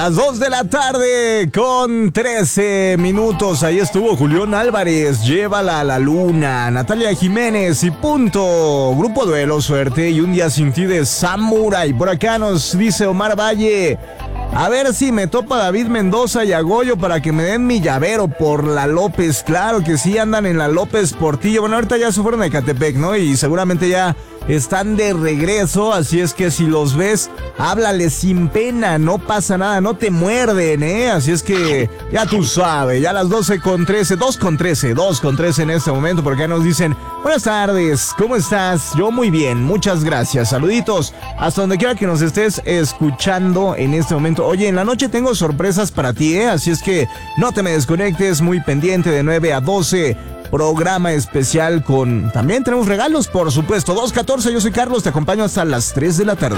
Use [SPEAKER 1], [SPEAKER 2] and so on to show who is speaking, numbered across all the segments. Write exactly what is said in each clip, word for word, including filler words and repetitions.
[SPEAKER 1] Las dos de la tarde con trece minutos. Ahí estuvo Julián Álvarez, Llévala a la luna, Natalia Jiménez y punto. Grupo Duelo, Suerte y Un día sin ti de Samurai. Por acá nos dice Omar Valle: a ver si me topa David Mendoza y Agoyo para que me den mi llavero por la López. Claro que sí, andan en la López Portillo. Bueno, ahorita ya se fueron a Ecatepec, ¿no? Y seguramente ya están de regreso, así es que si los ves, háblales sin pena, no pasa nada, no te muerden, ¿eh? Así es que ya tú sabes, ya a las doce con trece, dos con trece, dos con trece en este momento, porque nos dicen: buenas tardes, ¿cómo estás? Yo muy bien, muchas gracias, saluditos, hasta donde quiera que nos estés escuchando en este momento. Oye, en la noche tengo sorpresas para ti, ¿eh? Así es que no te me desconectes, muy pendiente de nueve a doce. Programa especial con... también tenemos regalos, por supuesto. dos catorce, yo soy Carlos, te acompaño hasta las tres de la tarde.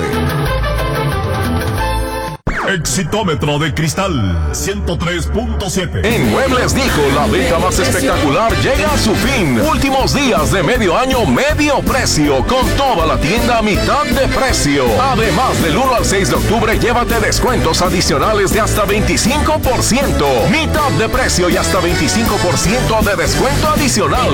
[SPEAKER 2] Exitómetro de Cristal ciento tres punto siete.
[SPEAKER 3] En Muebles Dijo, la venta más espectacular llega a su fin. Últimos días de medio año, medio precio, con toda la tienda a mitad de precio. Además, del uno al seis de octubre, llévate descuentos adicionales de hasta veinticinco por ciento. Mitad de precio y hasta veinticinco por ciento de descuento adicional.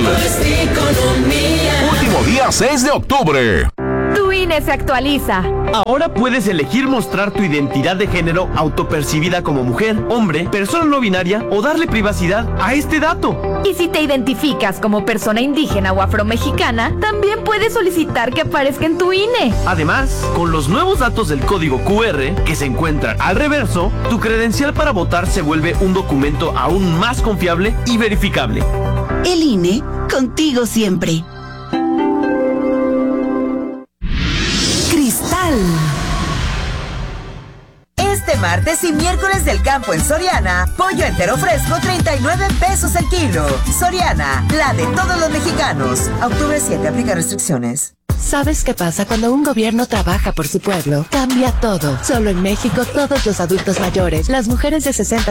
[SPEAKER 3] Último día, seis de octubre.
[SPEAKER 4] Tu I N E se actualiza.
[SPEAKER 5] Ahora puedes elegir mostrar tu identidad de género autopercibida como mujer, hombre, persona no binaria o darle privacidad a este dato.
[SPEAKER 4] Y si te identificas como persona indígena o afromexicana, también puedes solicitar que aparezca en tu I N E.
[SPEAKER 5] Además, con los nuevos datos del código Q R que se encuentran al reverso, tu credencial para votar se vuelve un documento aún más confiable y verificable.
[SPEAKER 6] El I N E, contigo siempre.
[SPEAKER 7] Este martes y miércoles del campo en Soriana, pollo entero fresco treinta y nueve pesos el kilo. Soriana, la de todos los mexicanos. Octubre siete, aplica restricciones.
[SPEAKER 8] ¿Sabes qué pasa cuando un gobierno trabaja por su pueblo? Cambia todo. Solo en México, todos los adultos mayores, las mujeres de sesenta